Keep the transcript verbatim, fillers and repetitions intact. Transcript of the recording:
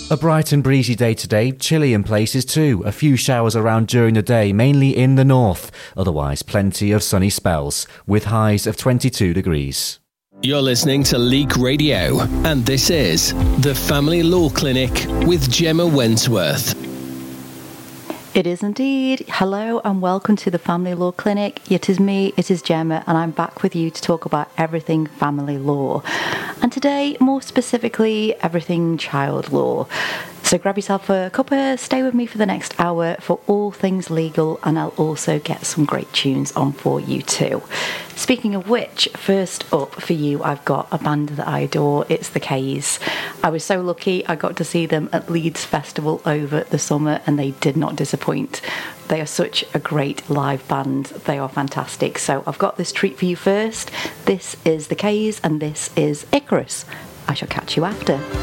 A bright and breezy day today, chilly in places too. A few showers around during the day, mainly in the north. Otherwise, plenty of sunny spells, with highs of twenty-two degrees. You're listening to Leak Radio, and this is the Family Law Clinic with Gemma Wentworth. It is indeed. Hello and welcome to the Family Law Clinic. It is me, it is Gemma, and I'm back with you to talk about everything family law. And today, more specifically, everything child law. So grab yourself a cuppa, stay with me for the next hour for all things legal, and I'll also get some great tunes on for you too. Speaking of which, first up for you, I've got a band that I adore. It's the Kays. I was so lucky I got to see them at Leeds Festival over the summer, and they did not disappoint. They are such a great live band. They are fantastic. So I've got this treat for you first. This is the Kays, and this is Icarus. I shall catch you after.